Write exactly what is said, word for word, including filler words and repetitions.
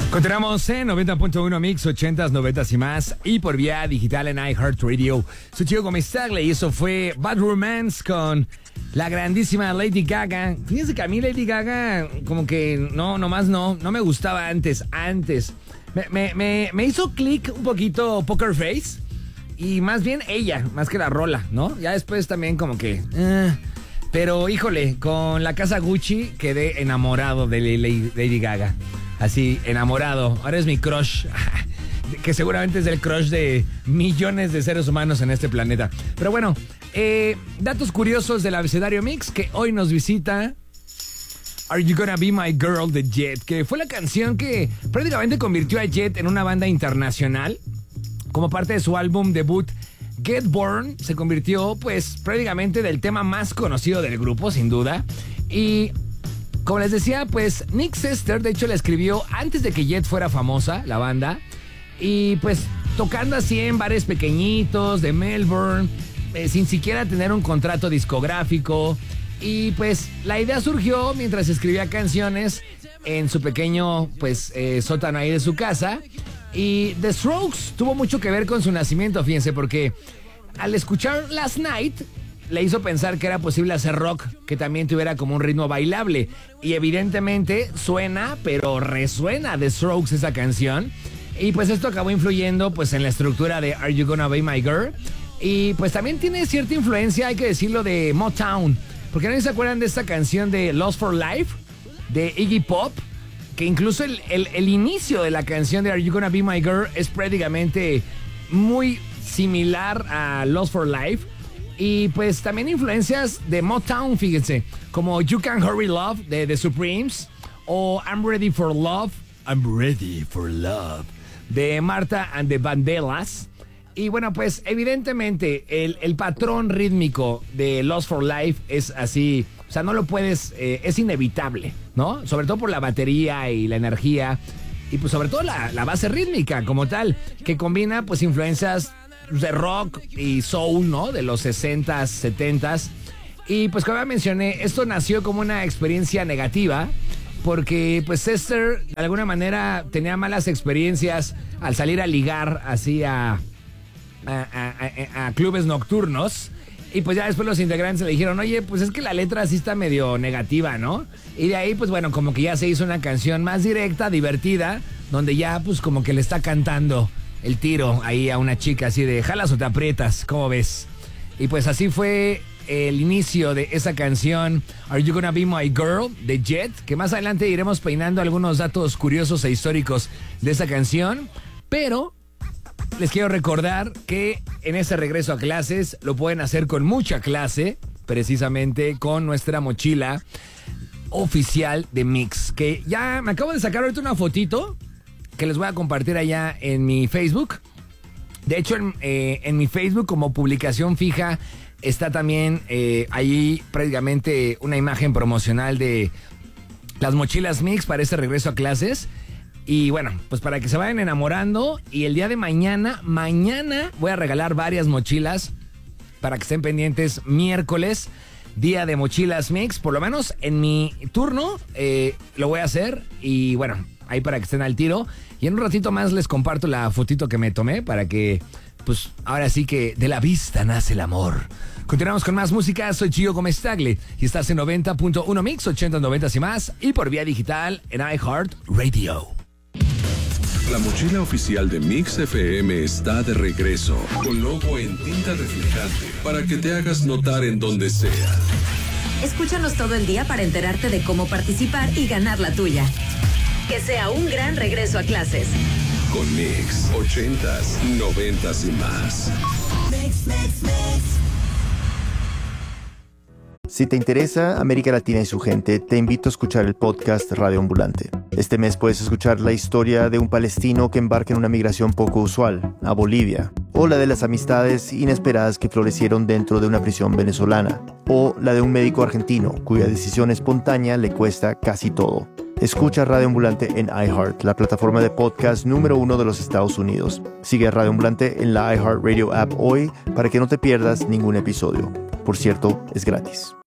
Continuamos en noventa punto uno Mix, ochentas, noventas y más, y por vía digital en iHeartRadio. Soy Chico Comestagle y eso fue Bad Romance con la grandísima Lady Gaga. Fíjense que a mí Lady Gaga como que no, nomás no, no me gustaba antes, antes. Me, me, me, me hizo click un poquito Poker Face y más bien ella, más que la rola, ¿no? Ya después también como que... Eh, pero híjole, con la casa Gucci quedé enamorado de Lady Gaga. Así, enamorado. Ahora es mi crush. Que seguramente es el crush de millones de seres humanos en este planeta. Pero bueno, eh, datos curiosos del abecedario Mix que hoy nos visita Are You Gonna Be My Girl de Jet, que fue la canción que prácticamente convirtió a Jet en una banda internacional. Como parte de su álbum debut Get Born, se convirtió pues prácticamente del tema más conocido del grupo, sin duda. Y... como les decía, pues Nick Sester, de hecho, la escribió antes de que Jet fuera famosa, la banda. Y pues tocando así en bares pequeñitos de Melbourne, eh, sin siquiera tener un contrato discográfico. Y pues la idea surgió mientras escribía canciones en su pequeño pues eh, sótano ahí de su casa. Y The Strokes tuvo mucho que ver con su nacimiento, fíjense, porque al escuchar Last Night... le hizo pensar que era posible hacer rock que también tuviera como un ritmo bailable. Y evidentemente suena, pero resuena The Strokes esa canción. Y pues esto acabó influyendo pues en la estructura de Are You Gonna Be My Girl. Y pues también tiene cierta influencia, hay que decirlo, de Motown. Porque no se acuerdan de esta canción de Lost for Life, de Iggy Pop. Que incluso el, el, el inicio de la canción de Are You Gonna Be My Girl es prácticamente muy similar a Lost for Life. Y pues también influencias de Motown, fíjense, como You Can Hurry Love de The Supremes o I'm Ready for Love, I'm Ready for Love de Martha and the Vandellas. Y bueno, pues evidentemente el, el patrón rítmico de Lost for Life es así, o sea, no lo puedes, eh, es inevitable, ¿no? Sobre todo por la batería y la energía y pues sobre todo la, la base rítmica como tal, que combina pues influencias de rock y soul, ¿no? De los sesentas, setentas. Y pues como ya mencioné, esto nació como una experiencia negativa porque pues Sester de alguna manera tenía malas experiencias al salir a ligar así a, a, a, a, a clubes nocturnos. Y pues ya después los integrantes le dijeron, oye, pues es que la letra sí está medio negativa, ¿no? Y de ahí pues bueno, como que ya se hizo una canción más directa, divertida, donde ya pues como que le está cantando el tiro ahí a una chica así de jalas o te aprietas, ¿cómo ves? Y pues así fue el inicio de esa canción Are You Gonna Be My Girl de Jet, que más adelante iremos peinando algunos datos curiosos e históricos de esa canción, pero les quiero recordar que en ese regreso a clases lo pueden hacer con mucha clase, precisamente con nuestra mochila oficial de Mix, que ya me acabo de sacar ahorita una fotito que les voy a compartir allá en mi Facebook. De hecho, en, eh, en mi Facebook como publicación fija está también eh, ahí prácticamente una imagen promocional de las mochilas Mix para este regreso a clases. Y bueno, pues para que se vayan enamorando. Y el día de mañana, mañana voy a regalar varias mochilas para que estén pendientes. Miércoles, día de mochilas Mix. Por lo menos en mi turno eh, lo voy a hacer. Y bueno, ahí para que estén al tiro. Y en un ratito más les comparto la fotito que me tomé para que, pues, ahora sí que de la vista nace el amor. Continuamos con más música. Soy Gio Comestagle y estás en noventa punto uno Mix, ochenta, noventa y más. Y por vía digital en iHeartRadio. La mochila oficial de Mix F M está de regreso, con logo en tinta reflejante, para que te hagas notar en donde sea. Escúchanos todo el día para enterarte de cómo participar y ganar la tuya. Que sea un gran regreso a clases. Con Mix, ochentas, noventas y más. Mix, mix, mix. Si te interesa América Latina y su gente, te invito a escuchar el podcast Radio Ambulante. Este mes puedes escuchar la historia de un palestino que embarca en una migración poco usual, a Bolivia, o la de las amistades inesperadas que florecieron dentro de una prisión venezolana, o la de un médico argentino cuya decisión espontánea le cuesta casi todo. Escucha Radio Ambulante en iHeart, la plataforma de podcast número uno de los Estados Unidos. Sigue a Radio Ambulante en la iHeartRadio app hoy para que no te pierdas ningún episodio. Por cierto, es gratis.